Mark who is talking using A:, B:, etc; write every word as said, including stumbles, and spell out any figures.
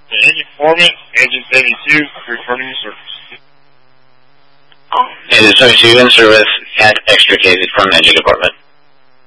A: Engine Foreman, Engine seventy-two, returning to service.
B: Engine seventy-two in service, at extricated from engine department.